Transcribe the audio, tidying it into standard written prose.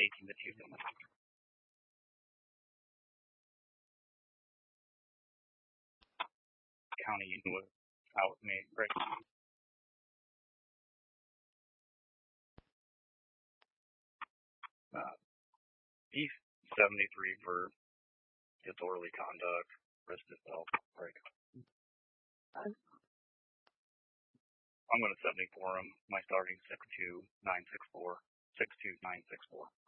18 to 2. County was out with me, right? East 73 for disorderly conduct, risk itself, right? I'm going to 74 him. My starting 62964. 62964.